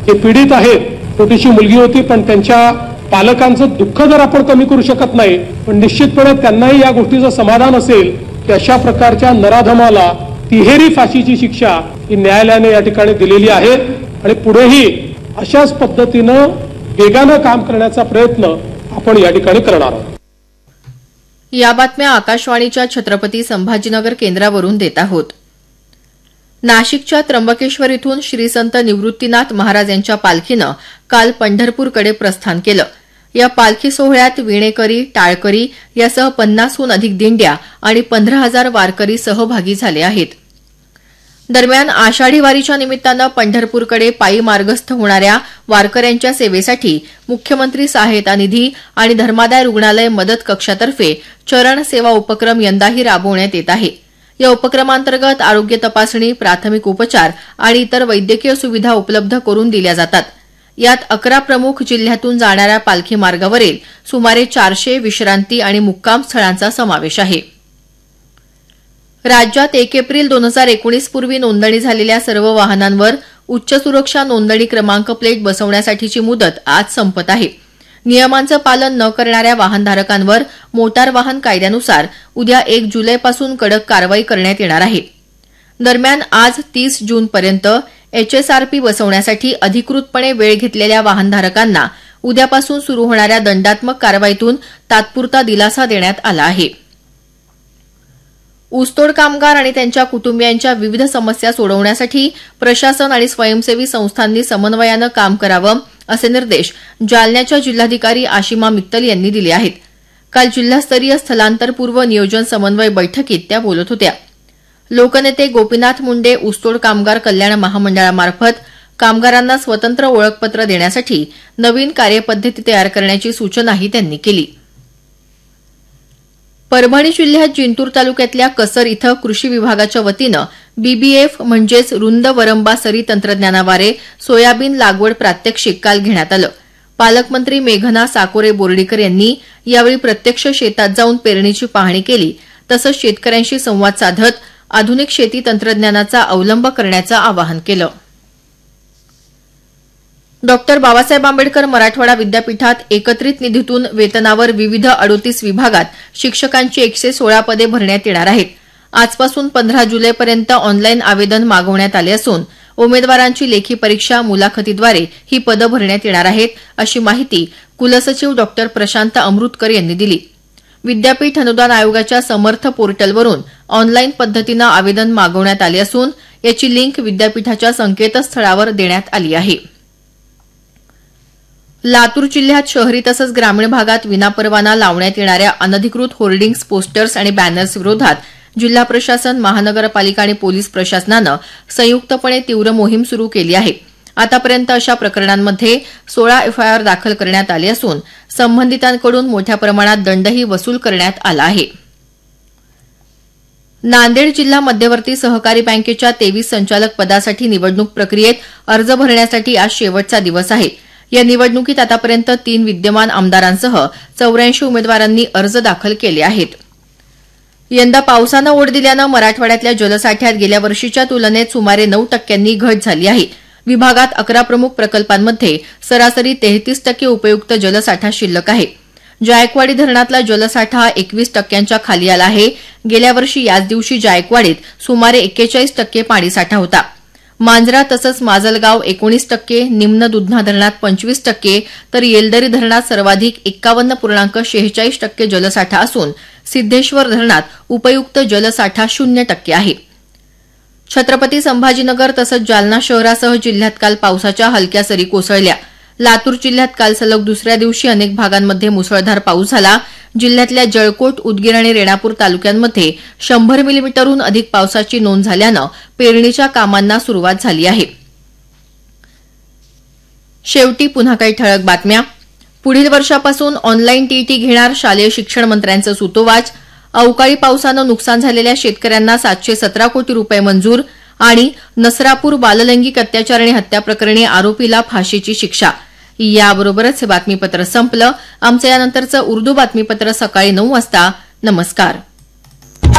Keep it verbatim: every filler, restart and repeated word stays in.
हे पीडित आहेत, छोटीशी मुलगी होती, पण त्यांच्या पालकांचं दुःख जर आपण कमी करू शकत नाही, पण निश्चितपणे त्यांनाही या गोष्टीचं समाधान असेल की अशा प्रकारच्या नराधमाला तिहेरी फाशीची शिक्षा ही न्यायालयाने या ठिकाणी दिलेली आहे आणि पुढेही अशाच पद्धतीनं वेगानं काम करण्याचा प्रयत्न आपण या ठिकाणी करणार आहोत. या बातम्या आकाशवाणीच्या छत्रपती संभाजीनगर केंद्रावरून देत आहोत. नाशिकच्या त्र्यंबकेश्वर इथून श्री संत निवृत्तीनाथ महाराज यांच्या पालखीनं काल पंढरपूरकडे प्रस्थान केलं. या पालखी सोहळ्यात विणेकरी, टाळकरी यासह पन्नासहून अधिक दिंड्या आणि पंधरा हजार वारकरी सहभागी झाले आहेत. दरम्यान आषाढी वारीच्या निमित्तानं पंढरपूरकडे पायी मार्गस्थ होणाऱ्या वारकऱ्यांच्या सेवेसाठी मुख्यमंत्री सहायता निधी आणि धर्मादाय रुग्णालय मदत कक्षातर्फे चरण सेवा उपक्रम यंदाही राबवण्यात येत आहे. या उपक्रमांतर्गत आरोग्य तपासणी, प्राथमिक उपचार आणि इतर वैद्यकीय सुविधा उपलब्ध करून दिल्या जातात. यात अकरा प्रमुख जिल्ह्यातून जाणाऱ्या पालखी मार्गावरील सुमारे चारशे विश्रांती आणि मुक्काम स्थळांचा समावेश आहे. राज्यात एक एप्रिल दोन हजार एकोणीस पूर्वी नोंदणी झालेल्या सर्व वाहनांवर उच्च सुरक्षा नोंदणी क्रमांक प्लेट बसवण्यासाठीची मुदत आज संपत आहे. नियमांचं पालन न करणाऱ्या वाहनधारकांवर मोटार वाहन कायद्यानुसार उद्या एक जुलैपासून कडक कारवाई करण्यात येणार आहे. दरम्यान आज तीस जूनपर्यंत एचएसआरपी बसवण्यासाठी अधिकृतपणे वेळ घेतलेल्या वाहनधारकांना उद्यापासून सुरू होणाऱ्या दंडात्मक कारवाईतून तात्पुरता दिलासा देण्यात आला आहे. ऊसतोड कामगार आणि त्यांच्या कुटुंबियांच्या विविध समस्या सोडवण्यासाठी प्रशासन आणि स्वयंसेवी संस्थांनी समन्वयानं काम करावं असे निर्देश जालन्याच्या जिल्हाधिकारी आशिमा मित्तल यांनी दिले आहेत. काल जिल्हास्तरीय स्थलांतरपूर्व नियोजन समन्वय बैठकीत त्या बोलत होत्या. लोकनेते गोपीनाथ मुंडे ऊसतोड कामगार कल्याण महामंडळामार्फत कामगारांना स्वतंत्र ओळखपत्र देण्यासाठी नवीन कार्यपद्धती तयार करण्याची सूचनाही त्यांनी केली. परभणी जिल्ह्यात जिंतूर तालुक्यातल्या कसर इथं कृषी विभागाच्या वतीनं बीबीएफ म्हणजेच रुंद वरंबा सरी तंत्रज्ञानाद्वारे सोयाबीन लागवड प्रात्यक्षिक काल घेण्यात आलं. पालकमंत्री मेघना साकोरे बोर्डीकर यांनी यावेळी प्रत्यक्ष शेतात जाऊन पेरणीची पाहणी केली. तसंच शेतकऱ्यांशी संवाद साधत आधुनिक शेती तंत्रज्ञानाचा अवलंब करण्याचं आवाहन केलं. डॉक्टर बाबासाहेब आंबेडकर मराठवाडा विद्यापीठात एकत्रित निधीतून वेतनावर विविध अडोतीस विभागात शिक्षकांची एकशे सोळा पदे भरण्यात येणार आहेत. आजपासून पंधरा जुलैपर्यंत ऑनलाईन आवेदन मागवण्यात आले असून उमेदवारांची लेखी परीक्षा मुलाखतीद्वारे ही पदं भरण्यात येणार आहेत, अशी माहिती कुलसचिव डॉक्टर प्रशांत अमृतकर यांनी दिली. विद्यापीठ अनुदान आयोगाच्या समर्थ पोर्टलवरून ऑनलाईन पद्धतीनं आवेदन मागवण्यात आले असून याची लिंक विद्यापीठाच्या संकेतस्थळावर देण्यात आली आहे. लातूर जिल्ह्यात शहरी तसंच ग्रामीण भागात विनापरवाना लावण्यात येणाऱ्या अनधिकृत होर्डिंग्स, पोस्टर्स आणि बॅनर्स विरोधात जिल्हा प्रशासन, महानगरपालिका आणि पोलीस प्रशासनानं संयुक्तपणे तीव्र मोहीम सुरू केली आहे. आतापर्यंत अशा प्रकरणांमध्ये सोळा एफआयआर दाखल करण्यात आले असून संबंधितांकडून मोठ्या प्रमाणात दंडही वसूल करण्यात आला आहे. नांदेड जिल्हा मध्यवर्ती सहकारी बँकेच्या तेवीस संचालक पदासाठी निवडणूक प्रक्रियेत अर्ज भरण्यासाठी आज शेवटचा दिवस आहे. या निवडणुकीत आतापर्यंत तीन विद्यमान आमदारांसह चौऱ्याऐंशी उमेदवारांनी अर्ज दाखल केले आहेत. यंदा पावसानं ओढ दिल्यानं मराठवाड्यातल्या जलसाठ्यात गेल्या वर्षीच्या तुलनेत सुमारे नऊ टक्क्यांनी घट झाली आहे. विभागात अकरा प्रमुख प्रकल्पांमध्ये सरासरी तेहतीस टक्के उपयुक्त जलसाठा शिल्लक आहे. जायकवाडी धरणातला जलसाठा एकवीस टक्क्यांच्या खाली आला आहे. गेल्या वर्षी याच दिवशी जायकवाडीत सुमारे एक्केचाळीस टक्के पाणीसाठा होता. मांजरा तसंच माजलगाव एकोणीस टक्के, निम्न दुधना धरणात पंचवीस टक्के तर येलदरी धरणात सर्वाधिक एक्कावन्न पूर्णांक शेहेचाळीस टक्के जलसाठा असून सिद्धेश्वर धरणात उपयुक्त जलसाठा शून्य टक्के आहे. छत्रपती संभाजीनगर तसंच जालना शहरासह जिल्ह्यात काल पावसाच्या हलक्या सरी कोसळल्या. लातूर जिल्ह्यात काल सलग दुसऱ्या दिवशी अनेक भागांमध्ये मुसळधार पाऊस झाला. जिल्ह्यातल्या जळकोट, उदगीर आणि रेणापूर तालुक्यांमध्ये शंभर मिलीमीटरहून अधिक पावसाची नोंद झाल्यानं पेरणीच्या कामांना सुरुवात झाली आहे. शेवटी पुन्हा काही ठळक बातम्या. पुढील वर्षापासून ऑनलाईन टीईटी घेणार शालेय शिक्षण मंत्र्यांचं सूतोवाच. अवकाळी पावसानं नुकसान झालेल्या शेतकऱ्यांना सातशे सतरा कोटी रुपये मंजूर आणि नसरापूर बाललैंगिक अत्याचार आणि हत्या प्रकरणी आरोपीला फाशीची शिक्षा. याबरोबरच हे बातमीपत्र संपलं. आमचं यानंतरचं उर्दू बातमीपत्र सकाळी नऊ वाजता. नमस्कार.